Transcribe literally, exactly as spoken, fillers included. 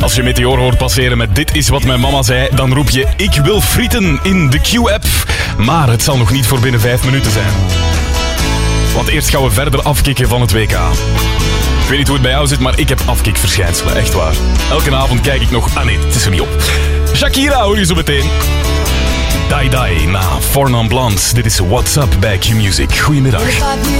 Als je Meteor hoort passeren met dit is wat mijn mama zei, dan roep je ik wil frieten in de Q-app. Maar het zal nog niet voor binnen vijf minuten zijn. Want eerst gaan we verder afkicken van het W K. Ik weet niet hoe het bij jou zit, maar ik heb afkikverschijnselen, echt waar. Elke avond kijk ik nog... Ah nee, het is er niet op. Shakira hoor je zo meteen. Die Die na Four Non Blondes. Dit is What's Up bij Q-Music. Goedemiddag.